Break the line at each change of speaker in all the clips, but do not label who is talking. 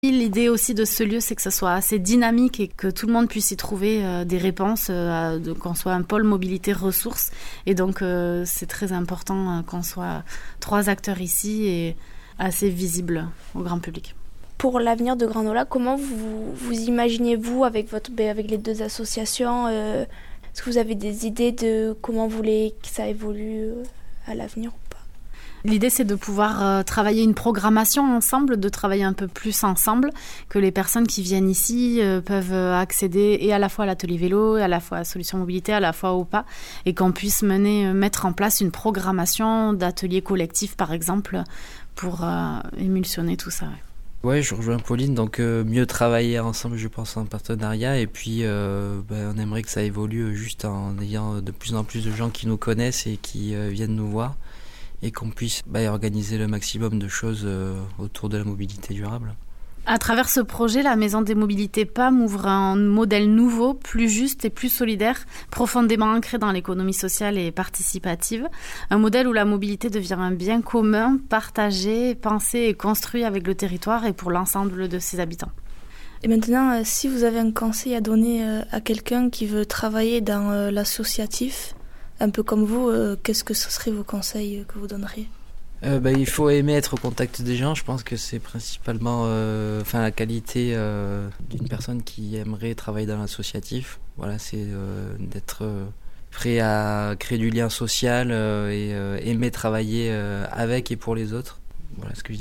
L'idée aussi de ce lieu, c'est que ça soit assez dynamique et que tout le monde puisse y trouver des réponses, qu'on soit un pôle mobilité ressources. Et donc, c'est très important qu'on soit 3 acteurs ici et assez visibles au grand public.
Pour l'avenir de Granola, comment vous imaginez-vous avec les 2 associations Est-ce que vous avez des idées de comment vous voulez que ça évolue à l'avenir ?
L'idée, c'est de pouvoir travailler une programmation ensemble, de travailler un peu plus ensemble, que les personnes qui viennent ici peuvent accéder et à la fois à l'atelier vélo, et à la fois à Solutions Mobilité, à la fois au pas, et qu'on puisse mettre en place une programmation d'ateliers collectifs, par exemple, pour émulsionner tout ça.
Ouais, je rejoins Pauline, donc mieux travailler ensemble, je pense, en partenariat, et puis on aimerait que ça évolue juste en ayant de plus en plus de gens qui nous connaissent et qui viennent nous voir, et qu'on puisse organiser le maximum de choses autour de la mobilité durable.
À travers ce projet, la Maison des Mobilités PAM ouvre un modèle nouveau, plus juste et plus solidaire, profondément ancré dans l'économie sociale et participative. Un modèle où la mobilité devient un bien commun, partagé, pensé et construit avec le territoire et pour l'ensemble de ses habitants.
Et maintenant, si vous avez un conseil à donner à quelqu'un qui veut travailler dans l'associatif, un peu comme vous, qu'est-ce que ce seraient vos conseils que vous donneriez ?
Il faut aimer être au contact des gens. Je pense que c'est principalement la qualité d'une personne qui aimerait travailler dans l'associatif. Voilà, c'est d'être prêt à créer du lien social et aimer travailler avec et pour les autres. Voilà ce que je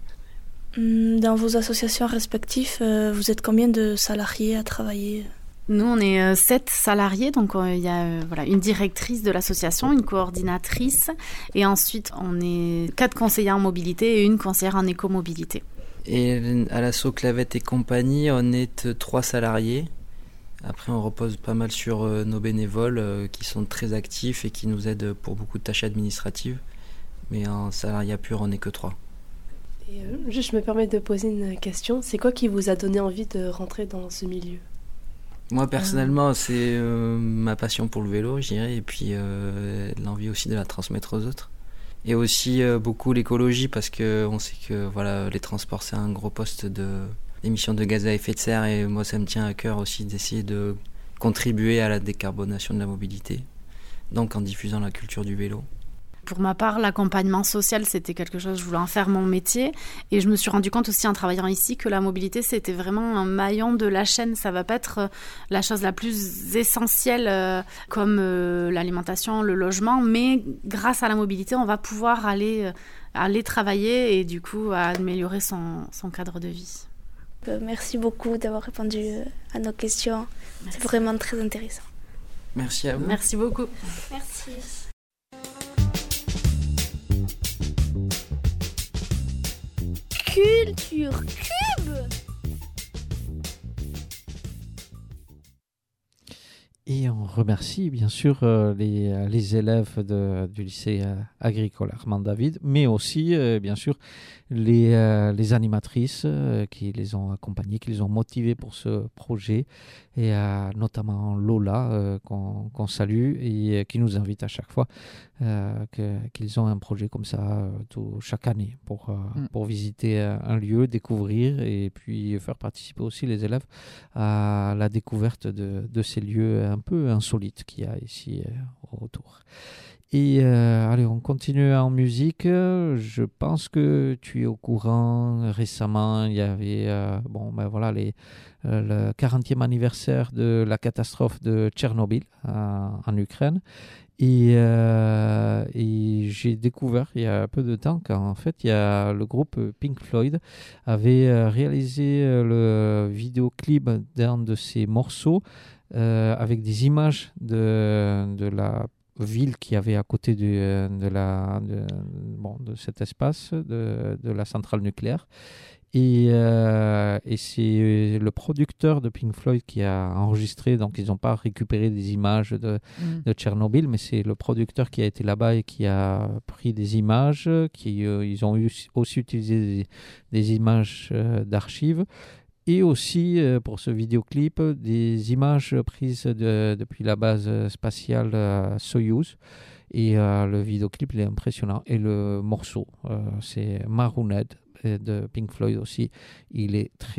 dirais.
Dans vos associations respectives, vous êtes combien de salariés à travailler ?
Nous, on est 7 salariés, donc il y a une directrice de l'association, une coordinatrice, et ensuite on est 4 conseillers en mobilité et une conseillère en écomobilité.
Et à l'asso Clavette et compagnie, on est 3 salariés. Après, on repose pas mal sur nos bénévoles qui sont très actifs et qui nous aident pour beaucoup de tâches administratives. Mais en salariat pur, on n'est que 3.
Et je me permets de poser une question. C'est quoi qui vous a donné envie de rentrer dans ce milieu ?
Moi, personnellement, c'est ma passion pour le vélo, je dirais, et puis l'envie aussi de la transmettre aux autres. Et aussi beaucoup l'écologie, parce qu'on sait que les transports, c'est un gros poste d'émissions de gaz à effet de serre, et moi, ça me tient à cœur aussi d'essayer de contribuer à la décarbonation de la mobilité, donc en diffusant la culture du vélo.
Pour ma part, l'accompagnement social, c'était quelque chose, je voulais en faire mon métier. Et je me suis rendu compte aussi en travaillant ici que la mobilité, c'était vraiment un maillon de la chaîne. Ça ne va pas être la chose la plus essentielle comme l'alimentation, le logement. Mais grâce à la mobilité, on va pouvoir aller travailler et du coup améliorer son cadre de vie.
Merci beaucoup d'avoir répondu à nos questions. Merci. C'est vraiment très intéressant.
Merci à vous.
Merci beaucoup.
Merci. Culture Cube.
Et on remercie bien sûr les élèves du lycée agricole Armand David, mais aussi bien sûr les animatrices qui les ont accompagnés, qui les ont motivés pour ce projet, et notamment Lola qu'on salue et qui nous invite à chaque fois qu'ils ont un projet comme ça chaque année pour visiter un lieu, découvrir et puis faire participer aussi les élèves à la découverte de ces lieux un peu insolites qu'il y a ici autour. Et allez, on continue en musique. Je pense que tu es au courant. Récemment, il y avait le 40e anniversaire de la catastrophe de Tchernobyl en Ukraine. Et j'ai découvert il y a peu de temps qu'en fait, il y a le groupe Pink Floyd avait réalisé le vidéoclip d'un de ces morceaux avec des images de la ville qui avait à côté de cet espace de la centrale nucléaire. Et c'est le producteur de Pink Floyd qui a enregistré, donc ils n'ont pas récupéré des images de Tchernobyl, mais c'est le producteur qui a été là-bas et qui a pris des images, ils ont aussi utilisé des images d'archives, et aussi pour ce vidéoclip, des images prises depuis la base spatiale Soyouz. Et le vidéoclip, il est impressionnant. Et le morceau, c'est Marooned. de Pink Floyd aussi, il est très